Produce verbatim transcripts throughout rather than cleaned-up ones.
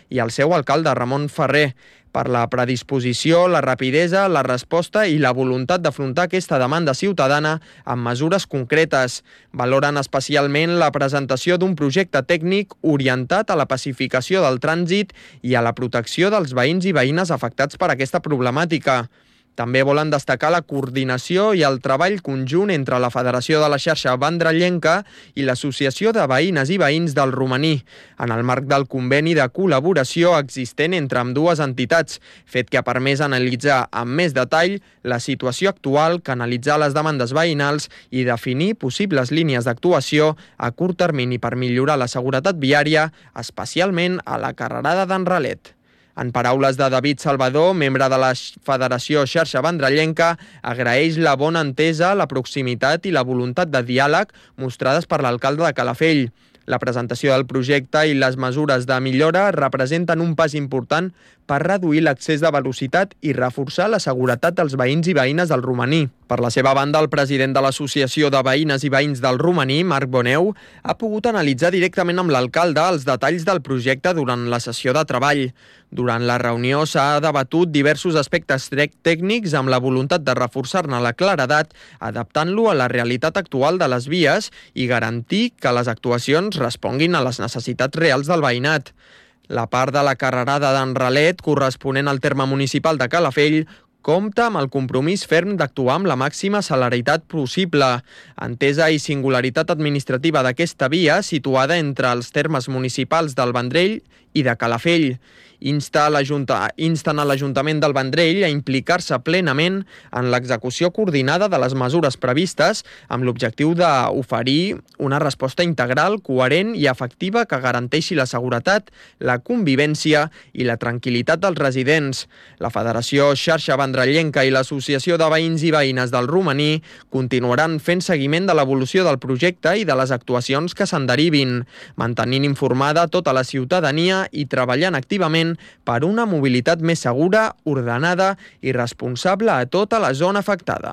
i el seu alcalde, Ramon Ferrer, per la predisposició, la rapidesa, la resposta i la voluntat d'afrontar aquesta demanda ciutadana amb mesures concretes. Valoren especialment la presentació d'un projecte tècnic orientat a la pacificació del trànsit i a la protecció dels veïns i veïnes afectats per aquesta problemàtica. També volen destacar la coordinació i el treball conjunt entre la Federació de la Xarxa Vendrellenca i l'Associació de Veïnes i Veïns del Romaní, en el marc del conveni de col·laboració existent entre ambdues entitats, fet que ha permès analitzar amb més detall la situació actual, canalitzar les demandes veïnals i definir possibles línies d'actuació a curt termini per millorar la seguretat viària, especialment a la carrerada d'en Ralet. En paraules de David Salvador, membre de la Federació Xarxa Vendrellenca, agraeix la bona entesa, la proximitat i la voluntat de diàleg mostrades per l'alcalde de Calafell. La presentació del projecte i les mesures de millora representen un pas important per reduir l'excés de velocitat i reforçar la seguretat dels veïns i veïnes del Romaní. Per la seva banda, el president de l'Associació de Veïnes i Veïns del Romaní, Marc Boneu, ha pogut analitzar directament amb l'alcalde els detalls del projecte durant la sessió de treball. Durant la reunió s'ha debatut diversos aspectes tècnics amb la voluntat de reforçar-ne la claredat, adaptant-lo a la realitat actual de les vies i garantir que les actuacions responguin a les necessitats reals del veïnat. La part de la carrerada d'en Ralet, corresponent al terme municipal de Calafell, compta amb el compromís ferm d'actuar amb la màxima celeritat possible. Entesa i singularitat administrativa d'aquesta via, situada entre els termes municipals del Vendrell i de Calafell. Insta a l'Ajunta... Insten a l'Ajuntament del Vendrell a implicar-se plenament en l'execució coordinada de les mesures previstes amb l'objectiu d'oferir una resposta integral, coherent i efectiva que garanteixi la seguretat, la convivència i la tranquil·litat dels residents. La Federació Xarxa Vendrellenca i l'Associació de Veïns i Veïnes del Romaní continuaran fent seguiment de l'evolució del projecte i de les actuacions que se'n derivin, mantenint informada tota la ciutadania i treballant activament per una mobilitat més segura, ordenada i responsable a tota la zona afectada.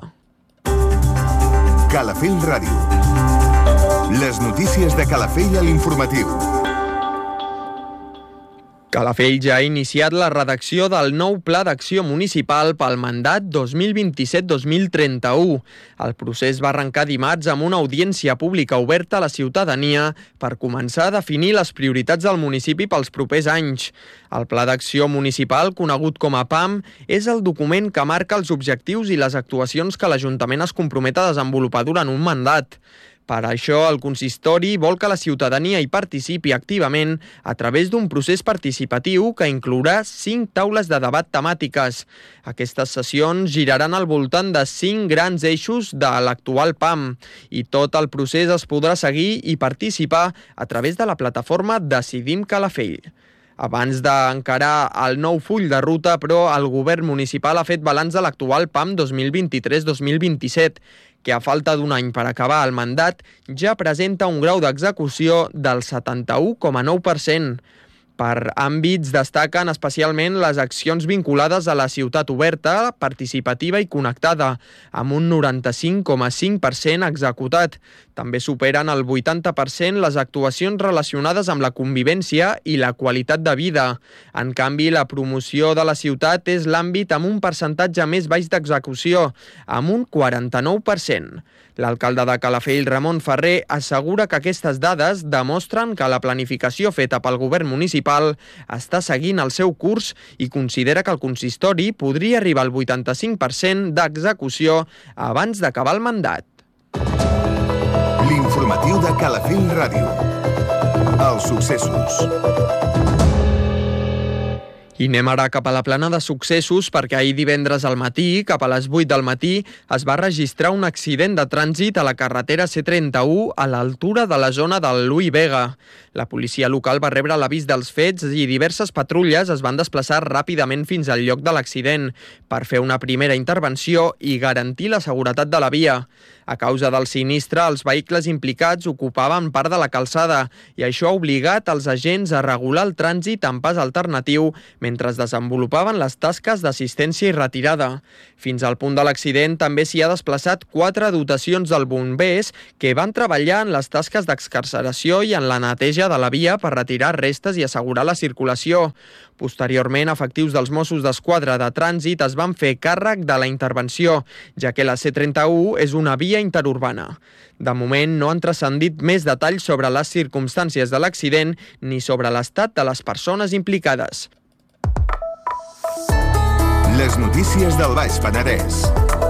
Calafell Ràdio. Les notícies de Calafell a l'informatiu. Calafell ja ha iniciat la redacció del nou Pla d'Acció Municipal pel mandat dos mil vint-i-set dos mil trenta-u. El procés va arrencar dimarts amb una audiència pública oberta a la ciutadania per començar a definir les prioritats del municipi pels propers anys. El Pla d'Acció Municipal, conegut com a P A M, és el document que marca els objectius i les actuacions que l'Ajuntament es compromet a desenvolupar durant un mandat. Per això, el consistori vol que la ciutadania hi participi activament a través d'un procés participatiu que inclourà cinc taules de debat temàtiques. Aquestes sessions giraran al voltant de cinc grans eixos de l'actual P A M i tot el procés es podrà seguir i participar a través de la plataforma Decidim Calafell. Abans d'encarar el nou full de ruta, però, el govern municipal ha fet balanç de l'actual P A M dos mil vint-i-tres dos mil vint-i-set, que a falta d'un any per acabar el mandat ja presenta un grau d'execució del setanta-u coma nou per cent. Per àmbits destaquen especialment les accions vinculades a la ciutat oberta, participativa i connectada, amb un noranta-cinc coma cinc per cent executat. També superen el vuitanta per cent les actuacions relacionades amb la convivència i la qualitat de vida. En canvi, la promoció de la ciutat és l'àmbit amb un percentatge més baix d'execució, amb un quaranta-nou per cent. L'alcalde de Calafell, Ramon Ferrer, assegura que aquestes dades demostren que la planificació feta pel govern municipal està seguint el seu curs i considera que el consistori podria arribar al vuitanta-cinc per cent d'execució abans d'acabar el mandat. L'informatiu de Calafell Ràdio. Els successos. I anem ara cap a la plana de successos perquè ahir divendres al matí, cap a les vuit del matí, es va registrar un accident de trànsit a la carretera C trenta-u a l'altura de la zona del Louis Vega. La policia local va rebre l'avís dels fets i diverses patrulles es van desplaçar ràpidament fins al lloc de l'accident per fer una primera intervenció i garantir la seguretat de la via. A causa del sinistre, els vehicles implicats ocupaven part de la calçada i això ha obligat els agents a regular el trànsit en pas alternatiu mentre es desenvolupaven les tasques d'assistència i retirada. Fins al punt de l'accident també s'hi ha desplaçat quatre dotacions del bombers que van treballar en les tasques d'excarceració i en la neteja de la via per retirar restes i assegurar la circulació. Posteriorment, efectius dels Mossos d'Esquadra de Trànsit es van fer càrrec de la intervenció, ja que la C trenta-u és una via interurbana. De moment, no han transcendit més detalls sobre les circumstàncies de l'accident ni sobre l'estat de les persones implicades. Les notícies del Baix Penedès.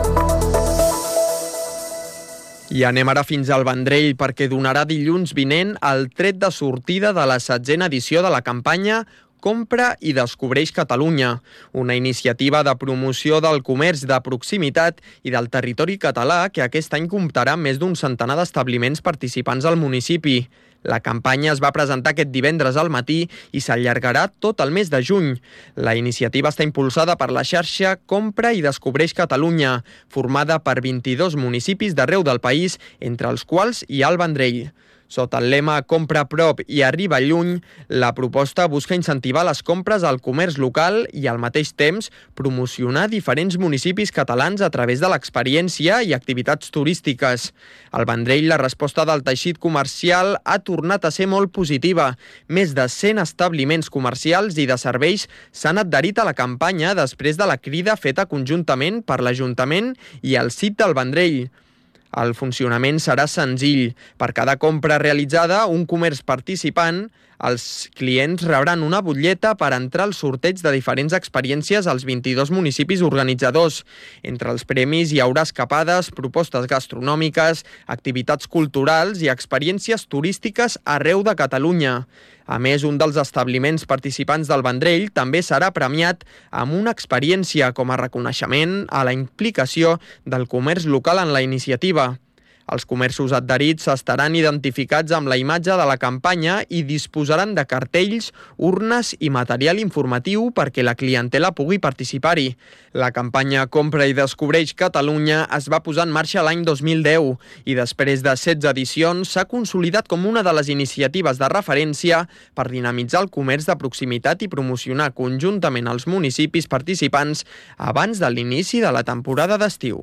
I anem ara fins al Vendrell perquè donarà dilluns vinent el tret de sortida de la setzena edició de la campanya Compra i Descobreix Catalunya, una iniciativa de promoció del comerç de proximitat i del territori català que aquest any comptarà amb més d'un centenar d'establiments participants al municipi. La campanya es va presentar aquest divendres al matí i s'allargarà tot el mes de juny. La iniciativa està impulsada per la xarxa Compra i Descobreix Catalunya, formada per vint-i-dos municipis d'arreu del país, entre els quals hi ha el Vendrell. Sota el lema Compra a prop i arriba lluny, la proposta busca incentivar les compres al comerç local i al mateix temps promocionar diferents municipis catalans a través de l'experiència i activitats turístiques. Al Vendrell, la resposta del teixit comercial ha tornat a ser molt positiva. Més de cent establiments comercials i de serveis s'han adherit a la campanya després de la crida feta conjuntament per l'Ajuntament i el C I T del Vendrell. El funcionament serà senzill. Per cada compra realitzada, un comerç participant, els clients rebran una butlleta per entrar al sorteig de diferents experiències als vint-i-dos municipis organitzadors. Entre els premis hi haurà escapades, propostes gastronòmiques, activitats culturals i experiències turístiques arreu de Catalunya. A més, un dels establiments participants del Vendrell també serà premiat amb una experiència com a reconeixement a la implicació del comerç local en la iniciativa. Els comerços adherits estaran identificats amb la imatge de la campanya i disposaran de cartells, urnes i material informatiu perquè la clientela pugui participar-hi. La campanya Compra i Descobreix Catalunya es va posar en marxa l'any dos mil deu i després de setze edicions s'ha consolidat com una de les iniciatives de referència per dinamitzar el comerç de proximitat i promocionar conjuntament els municipis participants abans de l'inici de la temporada d'estiu.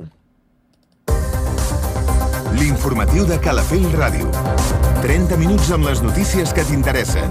L'informatiu de Calafell Ràdio. trenta minuts amb les notícies que t'interessen.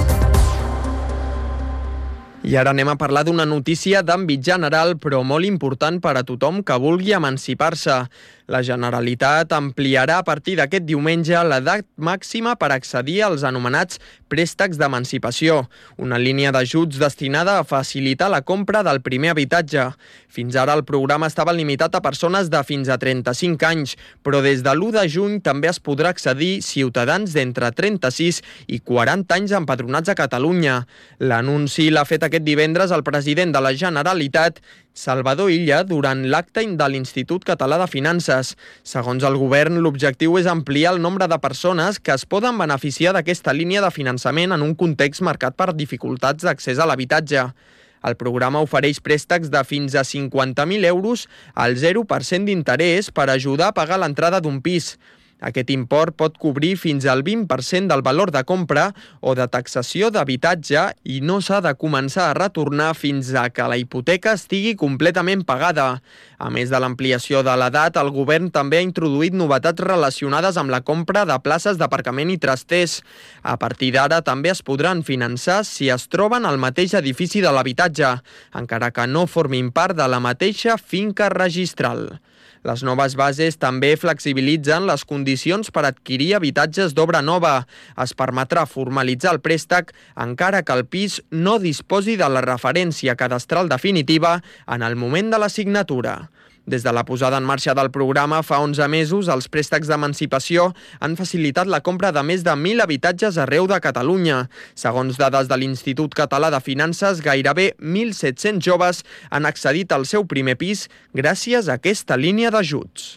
I ara anem a parlar d'una notícia d'àmbit general, però molt important per a tothom que vulgui emancipar-se. La Generalitat ampliarà a partir d'aquest diumenge l'edat màxima per accedir als anomenats préstecs d'emancipació, una línia d'ajuts destinada a facilitar la compra del primer habitatge. Fins ara el programa estava limitat a persones de fins a trenta-cinc anys, però des de l'u de juny també es podrà accedir ciutadans d'entre trenta-sis i quaranta anys empadronats a Catalunya. L'anunci l'ha fet aquest divendres el president de la Generalitat, Salvador Illa, durant l'acte de l'Institut Català de Finances. Segons el govern, l'objectiu és ampliar el nombre de persones que es poden beneficiar d'aquesta línia de finançament en un context marcat per dificultats d'accés a l'habitatge. El programa ofereix préstecs de fins a cinquanta mil euros al zero per cent d'interès per ajudar a pagar l'entrada d'un pis. Aquest import pot cobrir fins al vint per cent del valor de compra o de taxació d'habitatge i no s'ha de començar a retornar fins a que la hipoteca estigui completament pagada. A més de l'ampliació de l'edat, el govern també ha introduït novetats relacionades amb la compra de places d'aparcament i trasters. A partir d'ara també es podran finançar si es troben al mateix edifici de l'habitatge, encara que no formin part de la mateixa finca registral. Les noves bases també flexibilitzen les condicions per adquirir habitatges d'obra nova. Es permetrà formalitzar el préstec encara que el pis no disposi de la referència cadastral definitiva en el moment de la signatura. Des de la posada en marxa del programa fa onze mesos, els préstecs d'emancipació han facilitat la compra de més de mil habitatges arreu de Catalunya. Segons dades de l'Institut Català de Finances, gairebé mil set-cents joves han accedit al seu primer pis gràcies a aquesta línia d'ajuts.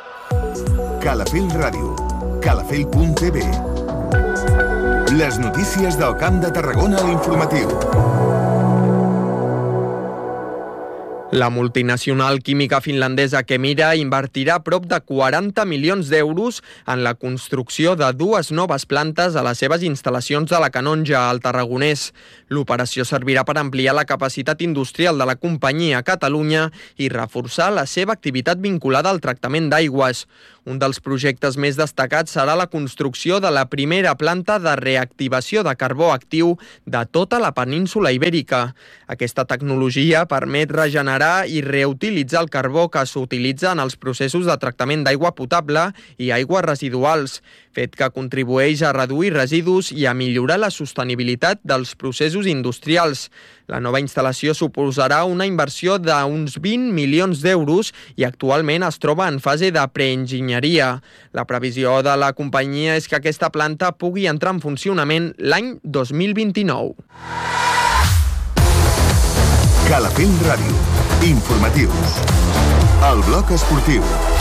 Calafell Ràdio. calafell punt t v. Les notícies del Camp de Tarragona a l'informatiu. La multinacional química finlandesa Kemira invertirà prop de quaranta milions d'euros en la construcció de dues noves plantes a les seves instal·lacions de la Canonja, al Tarragonès. L'operació servirà per ampliar la capacitat industrial de la companyia a Catalunya i reforçar la seva activitat vinculada al tractament d'aigües. Un dels projectes més destacats serà la construcció de la primera planta de reactivació de carbó actiu de tota la península Ibèrica. Aquesta tecnologia permet regenerar i reutilitzar el carbó que s'utilitza en els processos de tractament d'aigua potable i aigües residuals, fet que contribueix a reduir residus i a millorar la sostenibilitat dels processos industrials. La nova instal·lació suposarà una inversió d'uns vint milions d'euros i actualment es troba en fase de preenginyeria. La previsió de la companyia és que aquesta planta pugui entrar en funcionament l'any dos mil vint-i-nou. Calafell Ràdio. Informatius. El bloc esportiu.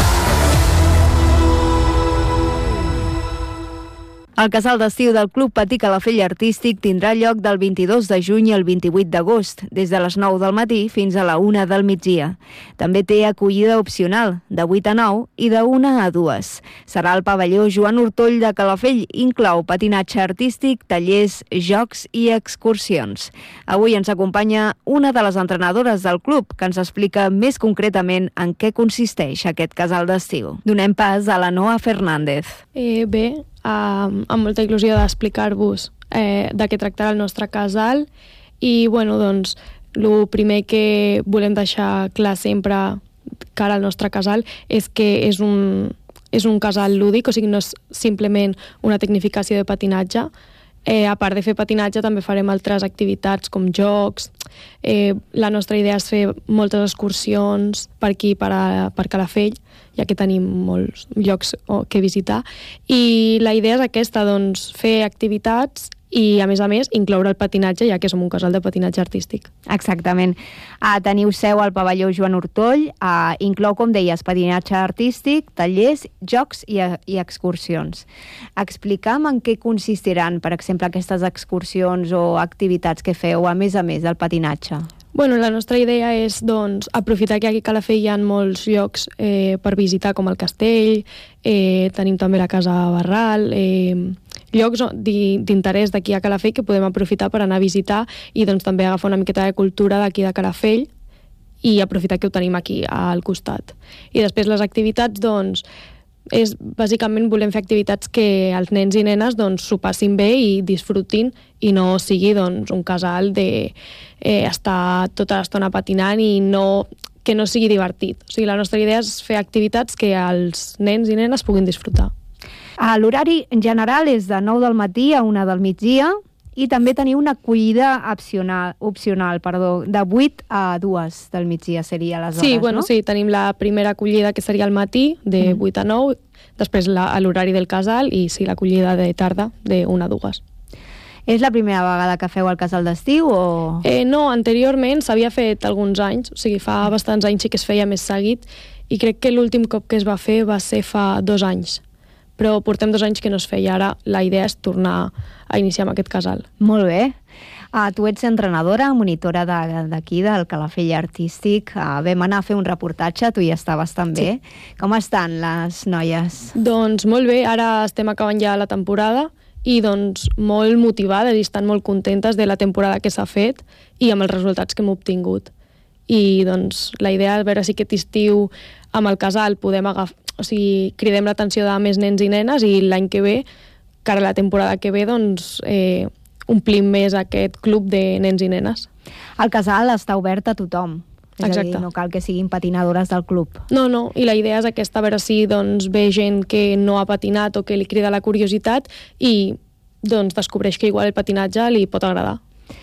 El casal d'estiu del Club Patí Calafell Artístic tindrà lloc del vint-i-dos de juny al vint-i-vuit d'agost, des de les nou del matí fins a la una del migdia. També té acollida opcional, de vuit a nou i de una a dues. Serà al pavelló Joan Ortoll de Calafell, inclou patinatge artístic, tallers, jocs i excursions. Avui ens acompanya una de les entrenadores del club, que ens explica més concretament en què consisteix aquest casal d'estiu. Donem pas a la Noa Fernández. Eh, bé, Uh, amb molta il·lusió d'explicar-vos eh, de què tractarà el nostre casal i, bueno, doncs, el primer que volem deixar clar sempre cara al nostre casal és que és un, és un casal lúdic, o sigui, no és simplement una tecnificació de patinatge. Eh, a part de fer patinatge, també farem altres activitats com jocs. Eh, la nostra idea és fer moltes excursions per aquí, per, a, per Calafell, ja que tenim molts llocs que visitar. I la idea és aquesta, doncs, fer activitats i, a més a més, incloure el patinatge, ja que som un casal de patinatge artístic. Exactament. Uh, teniu seu al pavelló Joan Ortoll, uh, inclou, com deies, patinatge artístic, tallers, jocs i, i excursions. Explica'm en què consistiran, per exemple, aquestes excursions o activitats que feu, a més a més del patinatge. Bueno, la nostra idea és, doncs, aprofitar que aquí a Calafell hi ha molts llocs eh, per visitar, com el castell, eh, tenim també la Casa Barral, eh, llocs d'interès d'aquí a Calafell que podem aprofitar per anar a visitar i, doncs, també agafar una miqueta de cultura d'aquí de Calafell i aprofitar que ho tenim aquí al costat. I després les activitats, doncs, és, bàsicament volem fer activitats que els nens i nenes, doncs, s'ho passin bé i disfrutin i no sigui, doncs, un casal de eh, estar tota l'estona patinant i no, que no sigui divertit. O sigui, la nostra idea és fer activitats que els nens i nenes puguin disfrutar. L'horari general és de nou del matí a una del migdia i també teniu una acollida opcional, opcional perdó, de vuit a dues del migdia seria les hores, sí, bueno, no? Sí, tenim la primera acollida que seria al matí, de mm. vuit a nou, després l'horari del casal i sí, l'acollida de tarda, de una a dues. És la primera vegada que feu el casal d'estiu o...? Eh, no, anteriorment s'havia fet alguns anys, o sigui, fa bastants anys sí que es feia més seguit i crec que l'últim cop que es va fer va ser fa dos anys. Però portem dos anys que no es feia. Ara la idea és tornar a iniciar amb aquest casal. Molt bé. Uh, tu ets entrenadora, monitora d'aquí, de, del Calafell Artístic. Uh, vam anar a fer un reportatge, tu hi estaves també. Sí. Com estan les noies? Doncs molt bé, ara estem acabant ja la temporada i doncs molt motivades i estan molt contentes de la temporada que s'ha fet i amb els resultats que hem obtingut. I doncs la idea és veure si aquest estiu amb el casal podem agafar, o sigui, cridem l'atenció de més nens i nenes i l'any que ve, cara a la temporada que ve, doncs eh, omplim més aquest club de nens i nenes. El casal està obert a tothom. És Exacte. a dir, no cal que siguin patinadores del club. No, no, i la idea és aquesta, a veure si doncs, ve gent que no ha patinat o que li crida la curiositat i doncs, descobreix que igual el patinatge li pot agradar.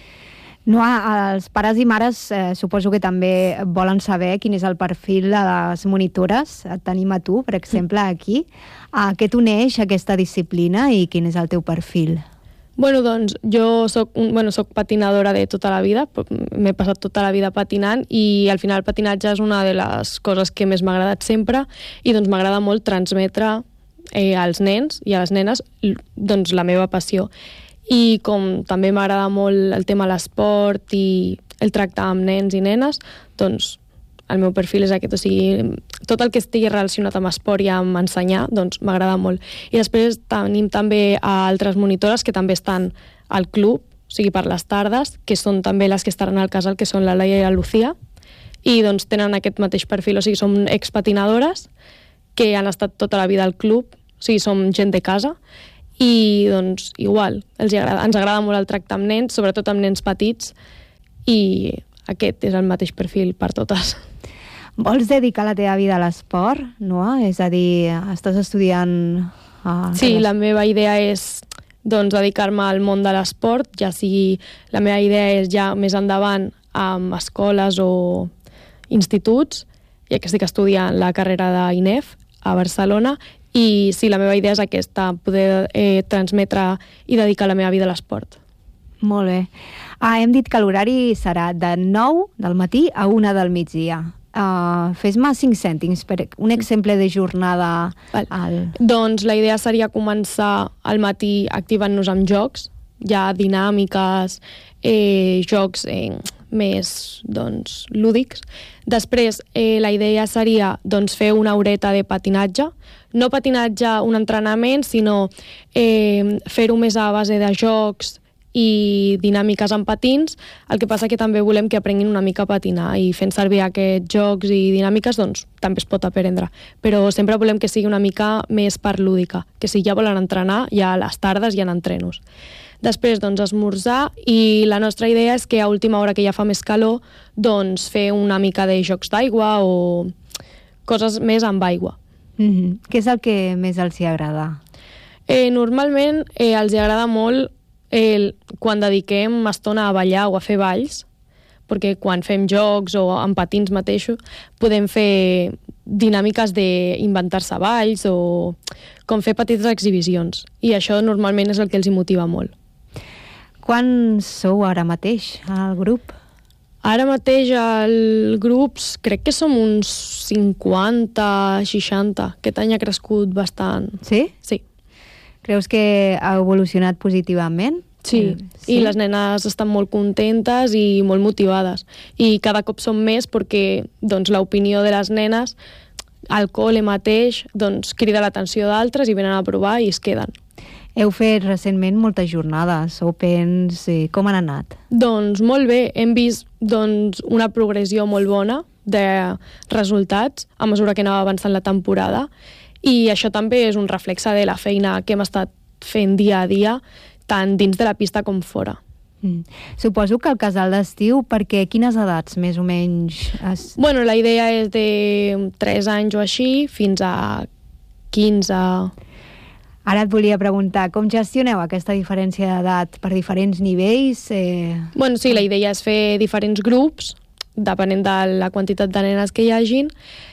No, els pares i mares eh, suposo que també volen saber quin és el perfil de les monitores. Et tenim a tu, per exemple, aquí. A què t'uneix aquesta disciplina i quin és el teu perfil? Bueno, doncs jo soc, bueno, soc patinadora de tota la vida, m'he passat tota la vida patinant i al final el patinatge és una de les coses que més m'ha agradat sempre i doncs m'agrada molt transmetre eh, als nens i a les nenes doncs, la meva passió. I com també m'agrada molt el tema de l'esport i el tractar amb nens i nenes, doncs el meu perfil és aquest, o sigui, tot el que estigui relacionat amb esport i amb ensenyar, doncs m'agrada molt. I després tenim també altres monitores que també estan al club, o sigui, per les tardes, que són també les que estaran al casal, que són la Laia i la Lucía, i doncs tenen aquest mateix perfil, o sigui, som expatinadores que han estat tota la vida al club, o sigui, som gent de casa, i doncs igual, els agrada, ens agrada molt el tracte amb nens, sobretot amb nens petits, i aquest és el mateix perfil per totes. Vols dedicar la teva vida a l'esport, Noa? És a dir, estàs estudiant... A... Sí, la meva idea és doncs, dedicar-me al món de l'esport, ja sigui la meva idea és ja més endavant amb escoles o instituts, ja que estic estudiant la carrera d'I N E F a Barcelona, i sí, la meva idea és aquesta, poder eh, transmetre i dedicar la meva vida a l'esport. Molt bé. Ah, hem dit que l'horari serà de nou del matí a una del migdia. Uh, Fes-me cinc cèntims per un exemple de jornada. Al... Doncs la idea seria començar al matí activant-nos amb jocs, ja dinàmiques, eh, jocs eh, més doncs, lúdics. Després eh, la idea seria doncs, fer una horeta de patinatge, no patinatge un entrenament, sinó eh, fer-ho més a base de jocs i dinàmiques amb patins. El que passa que també volem que aprenguin una mica a patinar, i fent servir aquests jocs i dinàmiques doncs també es pot aprendre, però sempre volem que sigui una mica més per lúdica, que si ja volen entrenar, ja a les tardes hi ha entrenos. Després doncs esmorzar, i la nostra idea és que a última hora, que ja fa més calor, doncs fer una mica de jocs d'aigua o coses més amb aigua. Mm-hmm. Què és el que més els hi agrada? Eh, normalment eh, els hi agrada molt el, quan dediquem estona a ballar o a fer balls, perquè quan fem jocs o amb patins mateixos podem fer dinàmiques d'inventar-se balls o com fer petites exhibicions, i això normalment és el que els hi motiva molt. Quants sou ara mateix al grup? Ara mateix al grup crec que som uns cinquanta, seixanta. Aquest any ha crescut bastant. Sí? Sí. Creus que ha evolucionat positivament? Sí, sí, i les nenes estan molt contentes i molt motivades. I cada cop som més perquè doncs, l'opinió de les nenes al col·le mateix doncs, crida l'atenció d'altres i venen a provar i es queden. Heu fet recentment moltes jornades, Opens, eh, com han anat? Doncs molt bé, hem vist doncs, una progressió molt bona de resultats a mesura que anava avançant la temporada, i això també és un reflexe de la feina que hem estat fent dia a dia, tant dins de la pista com fora. Mm. Suposo que el casal d'estiu, perquè quines edats més o menys? Es... Bueno, la idea és de tres anys o així, fins a quinze... Ara et volia preguntar, com gestioneu aquesta diferència d'edat per diferents nivells? Eh... Bueno, sí, la idea és fer diferents grups, depenent de la quantitat de nenes que hi hagin,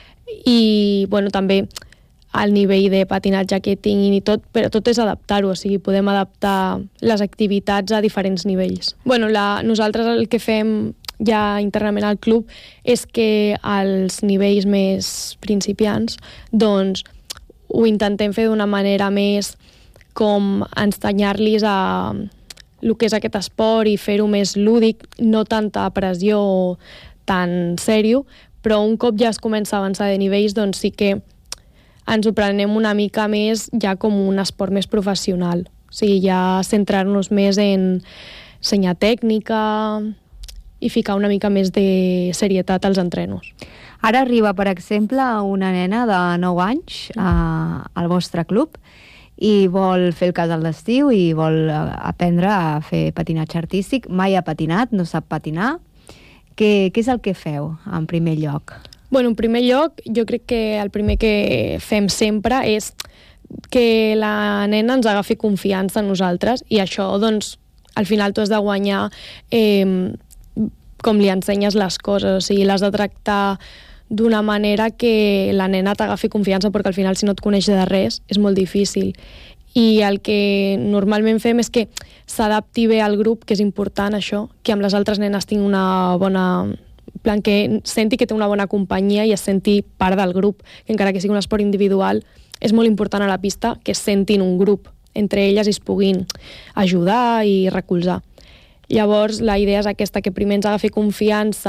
i bueno, també el nivell de patinatge que tinguin i tot, però tot és adaptar-ho, o sigui, podem adaptar les activitats a diferents nivells. Bueno, la, nosaltres el que fem ja internament al club és que als nivells més principiants doncs ho intentem fer d'una manera més com ensenyar-los a el que és aquest esport i fer-ho més lúdic, no tanta pressió o tan sèrio, però un cop ja es comença a avançar de nivells, doncs sí que ens ho prenem una mica més ja com un esport més professional. O sigui, ja centrar-nos més en ensenyar tècnica i ficar una mica més de serietat als entrenos. Ara arriba, per exemple, una nena de nou anys a, al vostre club i vol fer el casal d'estiu i vol aprendre a fer patinatge artístic. Mai ha patinat, no sap patinar. Què, què és el que feu en primer lloc? Bueno, en primer lloc, jo crec que el primer que fem sempre és que la nena ens agafi confiança en nosaltres, i això, doncs, al final tu has de guanyar eh, com li ensenyes les coses, o sigui, l'has de tractar d'una manera que la nena t'agafi confiança, perquè al final, si no et coneix de res, és molt difícil. I el que normalment fem és que s'adapti bé al grup, que és important això, que amb les altres nenes tingui una bona... plan que senti que té una bona companyia i es senti part del grup, que encara que sigui un esport individual, és molt important a la pista que es sentin un grup entre elles i es puguin ajudar i recolzar. Llavors, la idea és aquesta, que primer ens agafi confiança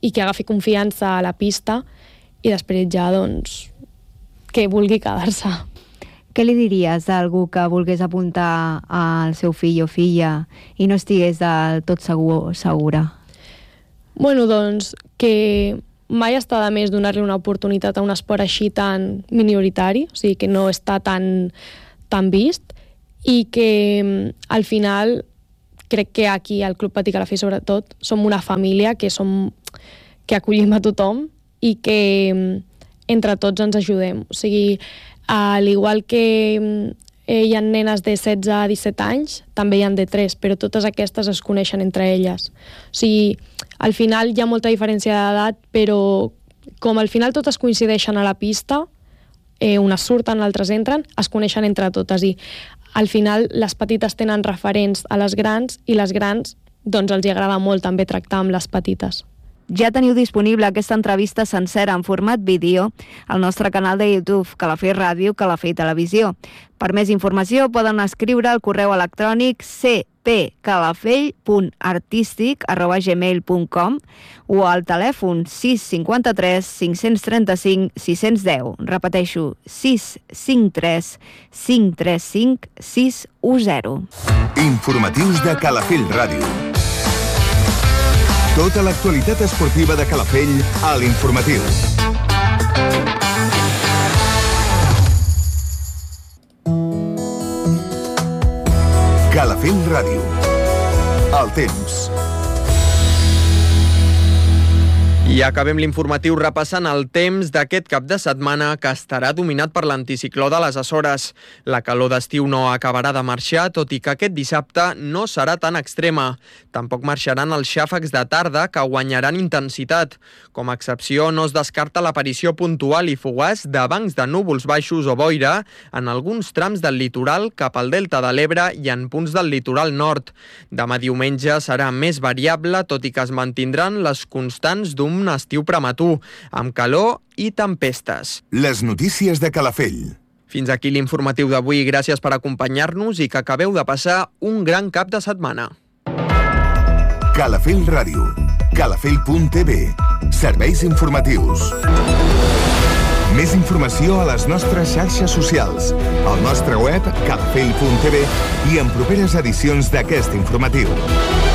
i que agafi confiança a la pista i després ja, doncs, que vulgui quedar-se. Què li diries a algú que volgués apuntar al seu fill o filla i no estigués del tot segur, segura? Bueno, doncs, que mai està de més donar-li una oportunitat a un esport així tan minoritari, o sigui, que no està tan, tan vist, i que al final crec que aquí al Club Patí Calafell sobretot som una família que, som, que acollim a tothom i que entre tots ens ajudem. O sigui, al igual que hi ha nenes de setze a disset anys, també hi ha de tres, però totes aquestes es coneixen entre elles. O sigui, al final hi ha molta diferència d'edat, però com al final totes coincideixen a la pista, eh, unes surten, altres entren, es coneixen entre totes i al final les petites tenen referents a les grans i les grans doncs els hi agrada molt també tractar amb les petites. Ja teniu disponible aquesta entrevista sencera en format vídeo al nostre canal de YouTube, Calafell Ràdio, Calafell Televisió. Per més informació poden escriure al correu electrònic c p calafell punt artístic arroba gmail punt com o al telèfon sis cinquanta-tres cinc-cents trenta-cinc sis-cents deu. Repeteixo, sis cinc tres cinc tres cinc sis u zero. Informatius de Calafell Ràdio. Tota l'actualitat esportiva de Calafell a l'Informatiu. Calafell Ràdio. El temps. I acabem l'informatiu repassant el temps d'aquest cap de setmana que estarà dominat per l'anticicló de les Açores. La calor d'estiu no acabarà de marxar, tot i que aquest dissabte no serà tan extrema. Tampoc marxaran els xàfecs de tarda, que guanyaran intensitat. Com a excepció, no es descarta l'aparició puntual i fugaç de bancs de núvols baixos o boira en alguns trams del litoral cap al delta de l'Ebre i en punts del litoral nord. Demà diumenge serà més variable, tot i que es mantindran les constants d'un un estiu prematur, amb calor i tempestes. Les notícies de Calafell. Fins aquí l'informatiu d'avui. Gràcies per acompanyar-nos i que acabeu de passar un gran cap de setmana. Calafell Ràdio. Calafell punt t v. Serveis informatius. Més informació a les nostres xarxes socials, al nostre web calafell punt t v i en properes edicions d'aquest informatiu.